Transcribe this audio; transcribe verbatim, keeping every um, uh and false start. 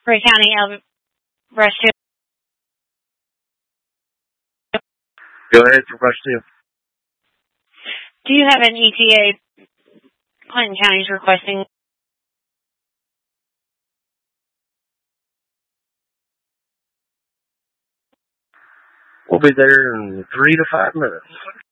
Ray County, El Brush two. Go ahead for Brush two. Do you have an E T A Clinton County's requesting? We'll be there in three to five minutes.